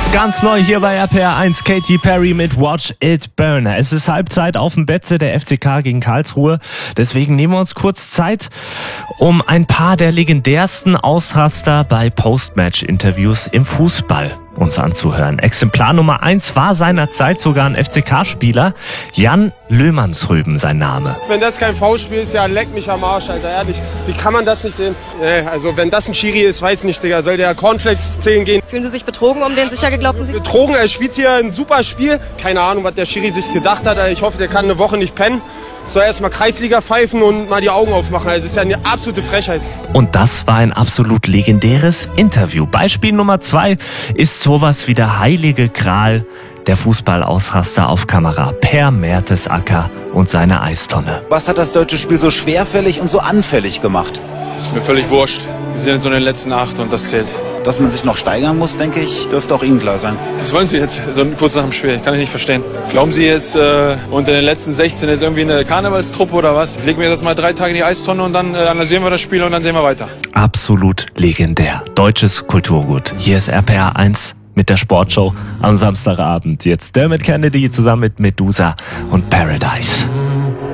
Ganz neu hier bei RPR 1, Katy Perry mit Watch It Burn. Es ist Halbzeit auf dem Betze, der FCK gegen Karlsruhe. Deswegen nehmen wir uns kurz Zeit, um ein paar der legendärsten Ausraster bei Post-Match-Interviews im Fußball uns anzuhören. Exemplar Nummer 1 war seinerzeit sogar ein FCK-Spieler, Jan Löhmannsrüben sein Name. Wenn das kein Foulspiel ist, ja, leck mich am Arsch, Alter, ehrlich. Wie kann man das nicht sehen? Nee, also wenn das ein Schiri ist, weiß ich nicht, Digga. Soll der Cornflakes 10 gehen? Fühlen Sie sich betrogen um den sicher geglaubten Sieg? Betrogen, er spielt hier ein super Spiel. Keine Ahnung, was der Schiri sich gedacht hat. Ich hoffe, der kann eine Woche nicht pennen. Soll erstmal Kreisliga pfeifen und mal die Augen aufmachen. Das ist ja eine absolute Frechheit. Und das war ein absolut legendäres Interview. Beispiel Nummer 2 ist sowas wie der heilige Gral der Fußballausraster auf Kamera. Per Mertesacker und seine Eistonne. Was hat das deutsche Spiel so schwerfällig und so anfällig gemacht? Ist mir völlig wurscht. Wir sind jetzt so in den letzten 8 und das zählt. Dass man sich noch steigern muss, denke ich, dürfte auch Ihnen klar sein. Was wollen Sie jetzt so kurz nach dem Spiel? Kann ich nicht verstehen. Glauben Sie jetzt, unter den letzten 16 ist irgendwie eine Karnevalstruppe oder was? Legen wir das mal 3 Tage in die Eistonne und dann analysieren wir das Spiel und dann sehen wir weiter. Absolut legendär. Deutsches Kulturgut. Hier ist RPR 1 mit der Sportshow am Samstagabend. Jetzt Dermot Kennedy zusammen mit Medusa und Paradise.